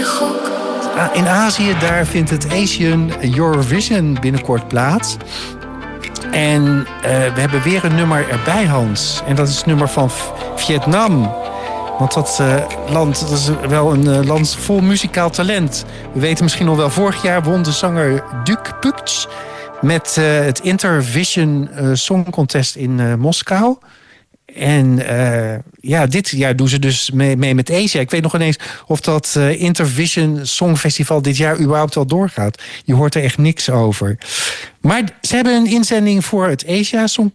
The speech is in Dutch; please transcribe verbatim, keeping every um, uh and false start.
In Azië, daar vindt het Asian Eurovision binnenkort plaats. En uh, we hebben weer een nummer erbij, Hans. En dat is het nummer van Vietnam. Want dat uh, land dat is wel een uh, land vol muzikaal talent. We weten misschien nog wel, vorig jaar won de zanger Duc Puch met uh, het Intervision uh, Song Contest in uh, Moskou. En uh, ja, dit jaar doen ze dus mee, mee met Asia. Ik weet nog ineens of dat uh, Intervision Songfestival dit jaar überhaupt al doorgaat. Je hoort er echt niks over. Maar ze hebben een inzending voor het Asia Song